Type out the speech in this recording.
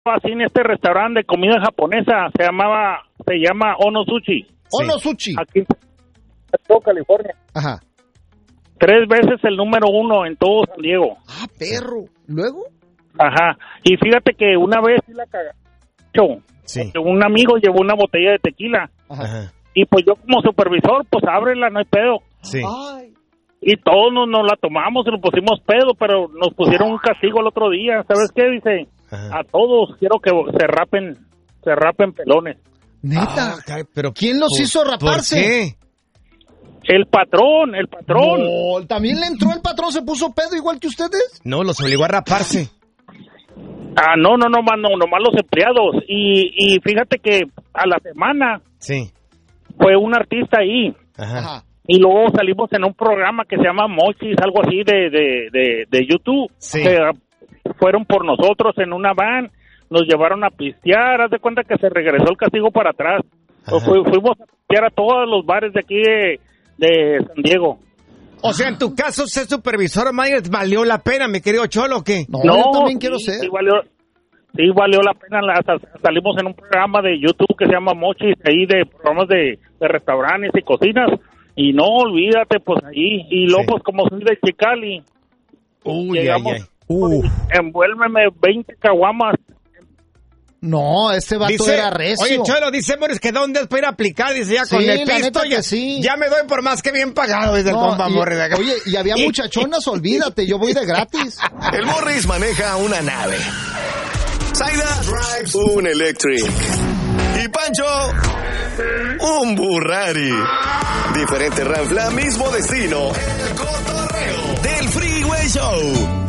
así en este restaurante de comida japonesa, se llama Ono Sushi. Ono Sushi. Aquí en California. Ajá. 3 veces el número 1 en todo San Diego. Ah, perro. ¿Luego? Ajá. Y fíjate que una vez sí la cagaron. Sí. Porque un amigo llevó una botella de tequila. Ajá. Y pues yo como supervisor, pues ábrela, no hay pedo. Sí. Ay. Y todos nos la tomamos y nos pusimos pedo, pero nos pusieron un castigo el otro día. ¿Sabes qué? Dice, Ajá. a todos quiero que se rapen pelones. Neta. Pero ¿Quién los hizo raparse? ¿Por qué? El patrón. No, ¿también le entró el patrón, se puso pedo igual que ustedes? No, los obligó a raparse. Nomás los empleados. Y fíjate que a la semana Sí. fue un artista ahí. Ajá. Y luego salimos en un programa que se llama Mochis, algo así de YouTube. Sí. Que fueron por nosotros en una van, nos llevaron a pistear. Haz de cuenta que se regresó el castigo para atrás. Fuimos a pistear a todos los bares de aquí de San Diego. O sea, en tu caso, ser supervisor, Myers, ¿valió la pena, mi querido Cholo, o qué? No, yo también quiero ser. Sí valió la pena. Salimos en un programa de YouTube que se llama Mochis, ahí de programas de restaurantes y cocinas. Y no, olvídate, pues ahí. Y luego, pues como soy de Chicali, llegamos, envuélveme 20 caguamas. No, este vato era recio. Oye, Cholo, dice Morris que ¿dónde es para ir a aplicar? Dice, ya Sí, con el la pisto, neta que sí. ya me doy por más que bien pagado, dice el compa Morris. Oye, y había muchachonas, olvídate, yo voy de gratis. El Morris maneja una nave. Zaida drives un Electric. Y Pancho, un Burrari. Diferente ranfla, mismo destino. El cotorreo del Freeway Show.